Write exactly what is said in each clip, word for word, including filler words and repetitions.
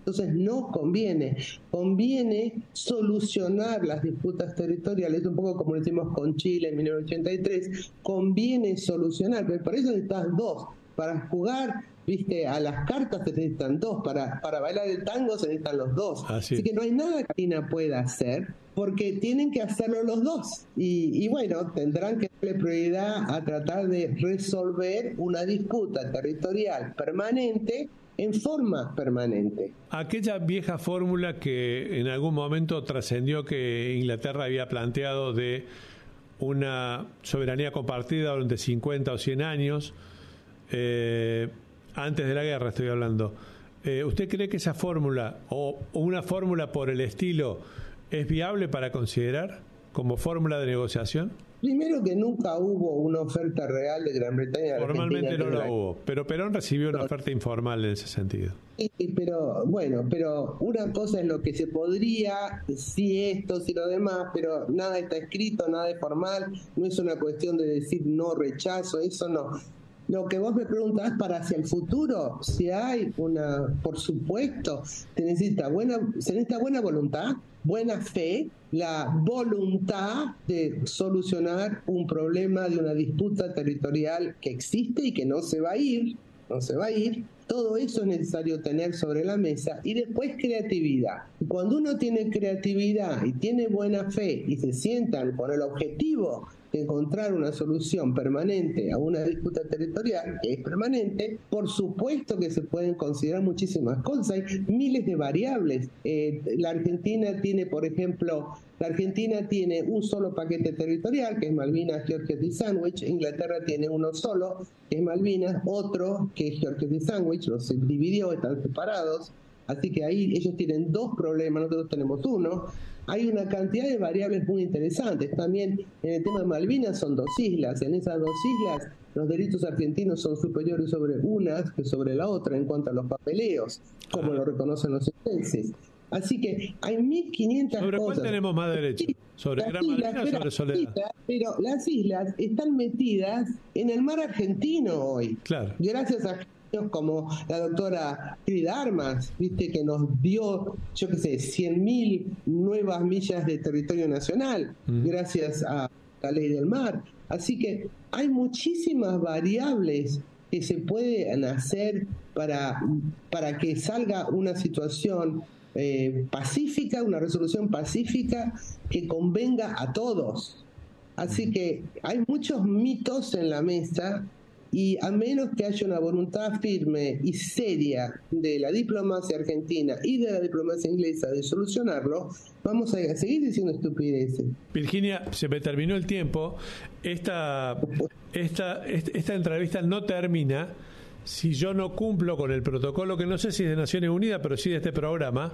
Entonces no conviene, conviene solucionar las disputas territoriales, un poco como lo hicimos con Chile en mil novecientos ochenta y tres, conviene solucionar, pero por eso necesitas dos, para jugar, viste, a las cartas se necesitan dos, para, para bailar el tango se necesitan los dos, Así, así que no hay nada que Argentina pueda hacer, porque tienen que hacerlo los dos, y, y bueno, tendrán que darle prioridad a tratar de resolver una disputa territorial permanente en forma permanente. Aquella vieja fórmula que en algún momento trascendió, que Inglaterra había planteado, de una soberanía compartida durante cincuenta o cien años, eh, antes de la guerra estoy hablando, eh, ¿usted cree que esa fórmula o una fórmula por el estilo es viable para considerar como fórmula de negociación? Primero que nunca hubo una oferta real de Gran Bretaña a Formalmente Argentina, no la hubo, pero Perón recibió una no. oferta informal en ese sentido. Sí, pero bueno, pero una cosa es lo que se podría, si esto, si lo demás, pero nada está escrito, nada es formal, no es una cuestión de decir no, rechazo, eso no. Lo que vos me preguntás para hacia el futuro, si hay una, por supuesto, se necesita buena, se necesita buena voluntad, buena fe, la voluntad de solucionar un problema de una disputa territorial que existe y que no se va a ir, no se va a ir. Todo eso es necesario tener sobre la mesa, y después creatividad. Y cuando uno tiene creatividad y tiene buena fe y se sientan con el objetivo de encontrar una solución permanente a una disputa territorial que es permanente, por supuesto que se pueden considerar muchísimas cosas, hay miles de variables. Eh, la Argentina tiene, por ejemplo, la Argentina tiene un solo paquete territorial, que es Malvinas, Georgias y Sandwich. Inglaterra tiene uno solo, que es Malvinas, otro que es Georgias y Sandwich, los dividió, están separados. Así que ahí ellos tienen dos problemas, nosotros tenemos uno. Hay una cantidad de variables muy interesantes. También en el tema de Malvinas son dos islas. En esas dos islas los derechos argentinos son superiores sobre unas que sobre la otra en cuanto a los papeleos, como lo reconocen los ingleses. Así que hay mil quinientas cosas. ¿Sobre cuál tenemos más derechos? ¿Sobre Gran Malvinas o sobre Soledad? Islas, pero las islas están metidas en el mar argentino hoy. Claro. Gracias a como la doctora Frida Armas, viste, que nos dio, yo qué sé, cien mil nuevas millas de territorio nacional, mm. gracias a la ley del mar. Así que hay muchísimas variables que se pueden hacer para, para que salga una situación eh, pacífica, una resolución pacífica que convenga a todos. Así que hay muchos mitos en la mesa, y a menos que haya una voluntad firme y seria de la diplomacia argentina y de la diplomacia inglesa de solucionarlo, vamos a seguir diciendo estupideces. Virginia, se me terminó el tiempo. Esta, esta, esta entrevista no termina si yo no cumplo con el protocolo, que no sé si es de Naciones Unidas, pero sí de este programa,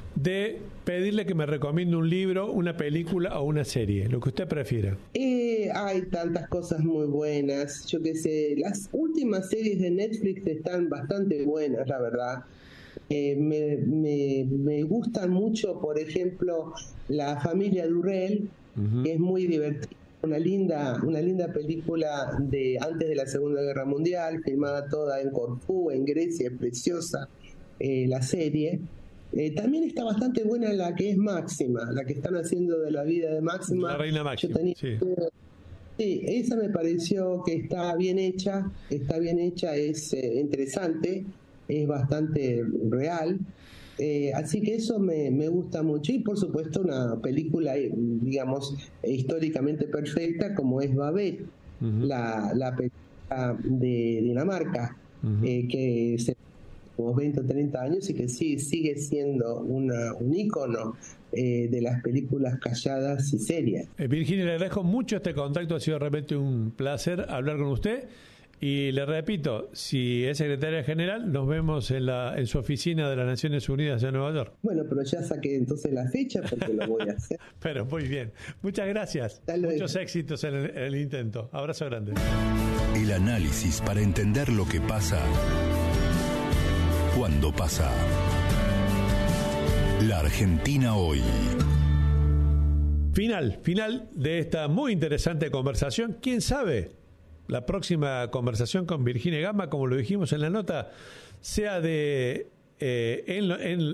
de pedirle que me recomiende un libro, una película o una serie, lo que usted prefiera. Eh, hay tantas cosas muy buenas, yo qué sé, las últimas series de Netflix están bastante buenas, la verdad. Eh, me, me, me gustan mucho, por ejemplo, La familia Durrell, uh-huh. que es muy divertida. Una linda, una linda película de antes de la Segunda Guerra Mundial, filmada toda en Corfú, en Grecia, es preciosa eh, la serie. Eh, también está bastante buena la que es Máxima, la que están haciendo de la vida de Máxima. La reina Máxima. Tenía, sí. sí, esa me pareció que está bien hecha, está bien hecha, es eh, interesante, es bastante real. Eh, así que eso me, me gusta mucho, y por supuesto una película, digamos, históricamente perfecta como es Babette, uh-huh. la, la película de Dinamarca, uh-huh. eh, que se como veinte o treinta años y que sí, sigue siendo una, un ícono eh, de las películas calladas y serias. Eh, Virginia, le agradezco mucho este contacto, ha sido realmente un placer hablar con usted. Y le repito, si es secretaria general, nos vemos en la en su oficina de las Naciones Unidas en Nueva York. Bueno, pero ya saqué entonces la fecha porque lo voy a hacer. Pero muy bien. Muchas gracias. Muchos éxitos en el, en el intento. Abrazo grande. El análisis para entender lo que pasa cuando pasa. La Argentina hoy. Final, final de esta muy interesante conversación. ¿Quién sabe? La próxima conversación con Virginia Gamba, como lo dijimos en la nota, sea de eh, en, en